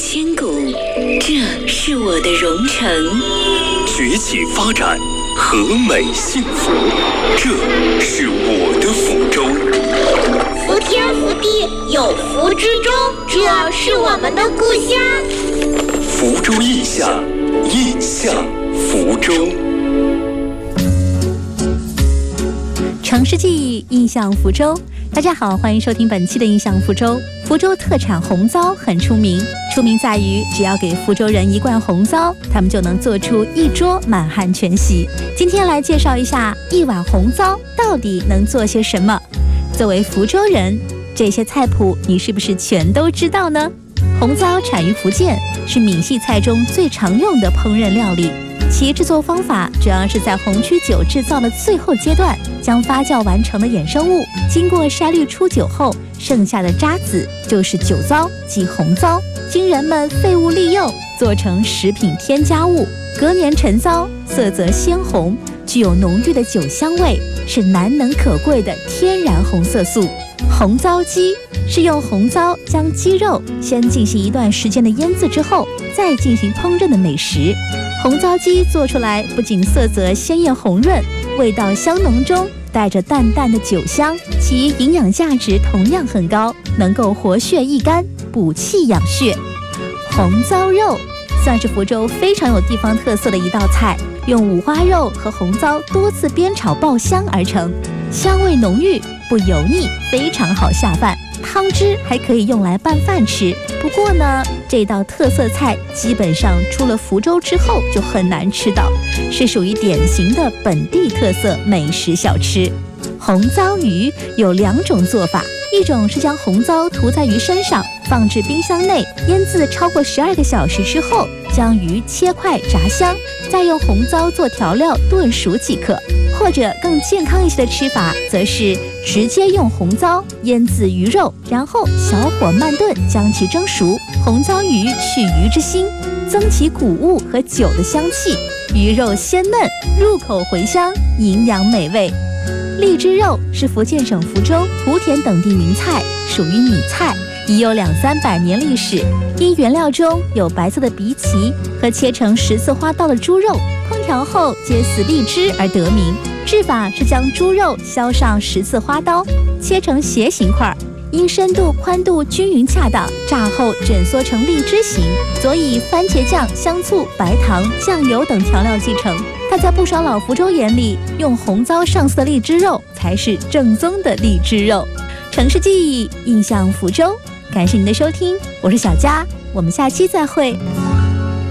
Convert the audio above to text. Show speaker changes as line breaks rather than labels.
千古，这是我的蓉城。
崛起发展，和美幸福，这是我的福州。
福天福地有福之州，这是我们的故乡。
福州印象，印象福州。
城市记忆，印象福州。大家好，欢迎收听本期的印象福州。福州特产红糟很出名，出名在于只要给福州人一罐红糟，他们就能做出一桌满汉全席。今天来介绍一下一碗红糟到底能做些什么。作为福州人，这些菜谱你是不是全都知道呢？红糟产于福建，是闽系菜中最常用的烹饪料理。其制作方法主要是在红曲酒制造的最后阶段，将发酵完成的衍生物经过筛滤出酒后，剩下的渣子就是酒糟，即红糟，经人们废物利用，做成食品添加物，隔年陈糟，色泽鲜红，具有浓郁的酒香味，是难能可贵的天然红色素。红糟鸡是用红糟将鸡肉先进行一段时间的腌制之后，再进行烹饪的美食。红糟鸡做出来不仅色泽鲜艳红润，味道香浓中带着淡淡的酒香，其营养价值同样很高，能够活血益肝、补气养血。红糟肉算是福州非常有地方特色的一道菜，用五花肉和红糟多次煸炒爆香而成，香味浓郁，不油腻，非常好下饭。汤汁还可以用来拌饭吃。不过呢，这道特色菜基本上出了福州之后就很难吃到，是属于典型的本地特色美食小吃。红糟鱼有两种做法，一种是将红糟涂在鱼身上，放置冰箱内腌制超过12个小时之后，将鱼切块炸香，再用红糟做调料炖熟即可。或者更健康一些的吃法，则是直接用红糟腌制鱼肉，然后小火慢炖将其蒸熟。红糟鱼去鱼之腥，增其谷物和酒的香气，鱼肉鲜嫩，入口回香，营养美味。荔枝肉是福建省福州、莆田等地名菜，属于闽菜，已有200-300年历史。因原料中有白色的荸荠和切成10字花刀的猪肉，烹调后结死荔枝而得名。制法是将猪肉削上10字花刀，切成斜形块，因深度宽度均匀恰当，炸后卷缩成荔枝形，佐以番茄酱、香醋、白糖、酱油等调料即成。但在不少老福州眼里，用红糟上色的荔枝肉才是正宗的荔枝肉。城市记忆，印象福州。感谢您的收听，我是小佳，我们下期再会。